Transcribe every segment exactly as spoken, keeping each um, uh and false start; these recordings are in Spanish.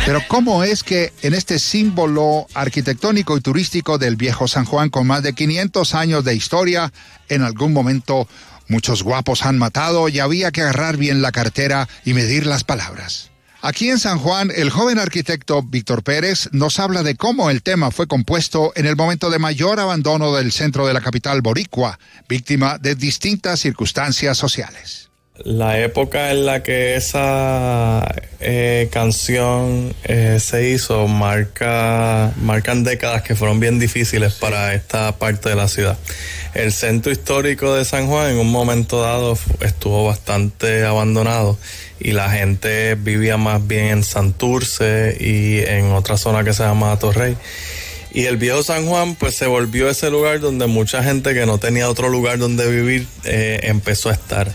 Pero ¿cómo es que en este símbolo arquitectónico y turístico del viejo San Juan, con más de quinientos años de historia, en algún momento muchos guapos han matado y había que agarrar bien la cartera y medir las palabras? Aquí en San Juan, el joven arquitecto Víctor Pérez nos habla de cómo el tema fue compuesto en el momento de mayor abandono del centro de la capital boricua, víctima de distintas circunstancias sociales. La época en la que esa eh, canción eh, se hizo marca marcan décadas que fueron bien difíciles para esta parte de la ciudad. El centro histórico de San Juan en un momento dado estuvo bastante abandonado y la gente vivía más bien en Santurce y en otra zona que se llama Torrey. Y el viejo San Juan pues se volvió ese lugar donde mucha gente que no tenía otro lugar donde vivir eh, empezó a estar.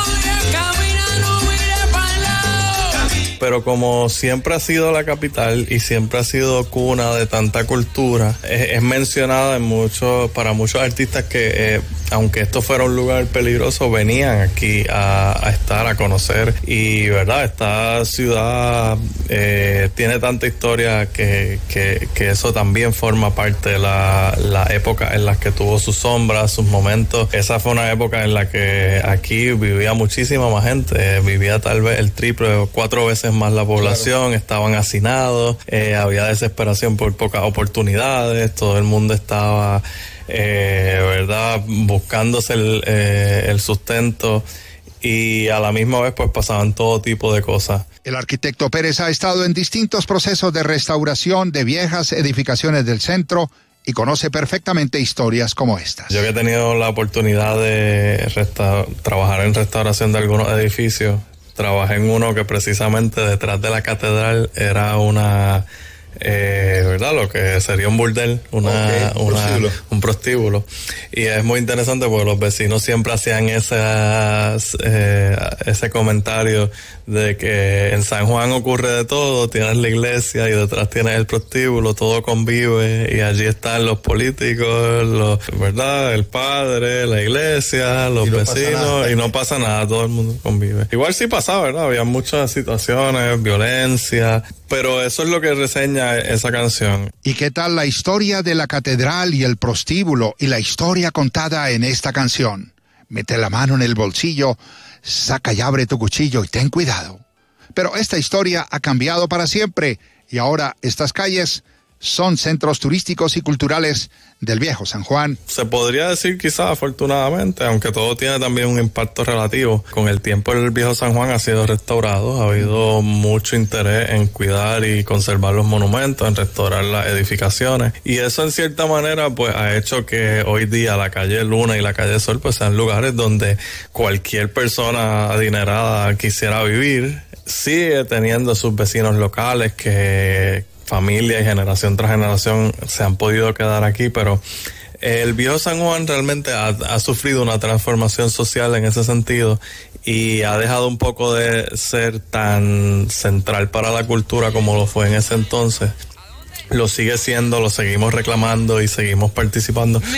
Pero como siempre ha sido la capital y siempre ha sido cuna de tanta cultura, es, es mencionada en muchos, para muchos artistas que eh, aunque esto fuera un lugar peligroso, venían aquí a, a estar, a conocer. Y verdad, esta ciudad eh, tiene tanta historia que, que, que eso también forma parte de la, la época en la que tuvo sus sombras, sus momentos. Esa fue una época en la que aquí vivía muchísima más gente, vivía tal vez el triple o cuatro veces más la población, claro. Estaban hacinados, eh, había desesperación por pocas oportunidades, todo el mundo estaba eh, verdad buscándose el, eh, el sustento y a la misma vez pues pasaban todo tipo de cosas. El arquitecto Pérez ha estado en distintos procesos de restauración de viejas edificaciones del centro y conoce perfectamente historias como estas. Yo que he tenido la oportunidad de resta- trabajar en restauración de algunos edificios. Trabajé en uno que precisamente detrás de la catedral era una, eh, ¿verdad? Lo que sería un burdel, una, okay, un, una prostíbulo. un prostíbulo. Y es muy interesante porque los vecinos siempre hacían esas, eh, ese comentario de que en San Juan ocurre de todo, tienes la iglesia y detrás tienes el prostíbulo, todo convive y allí están los políticos, los, ¿verdad? El padre, la iglesia, los y no vecinos y no pasa nada, todo el mundo convive. Igual sí pasaba, ¿verdad? Había muchas situaciones, violencia, pero eso es lo que reseña esa canción. ¿Y qué tal la historia de la catedral y el prostíbulo y la historia contada en esta canción? Mete la mano en el bolsillo, saca y abre tu cuchillo y ten cuidado. Pero esta historia ha cambiado para siempre y ahora estas calles son centros turísticos y culturales del viejo San Juan. Se podría decir quizás afortunadamente, aunque todo tiene también un impacto relativo. Con el tiempo el viejo San Juan ha sido restaurado, ha habido mucho interés en cuidar y conservar los monumentos, en restaurar las edificaciones y eso en cierta manera pues ha hecho que hoy día la calle Luna y la calle Sol pues sean lugares donde cualquier persona adinerada quisiera vivir. Sigue teniendo sus vecinos locales que familia y generación tras generación se han podido quedar aquí, pero el viejo San Juan realmente ha, ha sufrido una transformación social en ese sentido y ha dejado un poco de ser tan central para la cultura como lo fue en ese entonces. Lo sigue siendo, lo seguimos reclamando y seguimos participando,